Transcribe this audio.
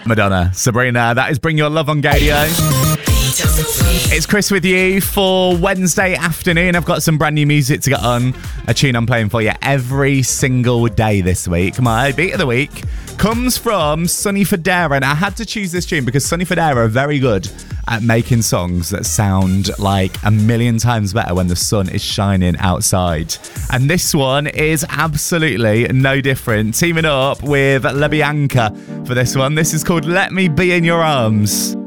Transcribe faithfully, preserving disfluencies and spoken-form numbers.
Madonna, Sabrina, that is Bring Your Love on Gadio. It's Chris with you for Wednesday afternoon. I've got some brand new music to get on. A tune I'm playing for you every single day this week. My beat of the week comes from Sonny Fodera, and I had to choose this tune because Sonny Fodera are very good at making songs that sound like a million times better when the sun is shining outside. And this one is absolutely no different. Teaming up with LaBianca for this one. This is called Let Me Be in Your Arms.